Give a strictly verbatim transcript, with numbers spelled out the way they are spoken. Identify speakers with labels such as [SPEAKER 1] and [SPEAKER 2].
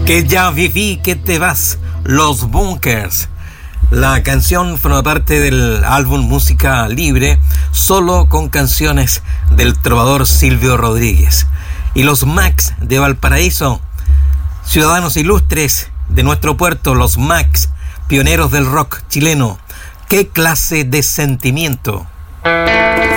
[SPEAKER 1] Que ya viví que te vas, Los Bunkers. La canción forma parte del álbum Música Libre, solo con canciones del trovador Silvio Rodríguez. Y los Max de Valparaíso, ciudadanos ilustres de nuestro puerto, los Max, pioneros del rock chileno. ¿Qué clase de sentimiento?